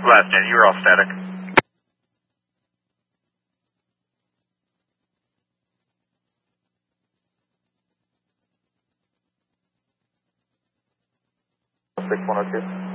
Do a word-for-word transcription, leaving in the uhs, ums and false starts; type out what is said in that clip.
Last in, you're all static. six one oh two.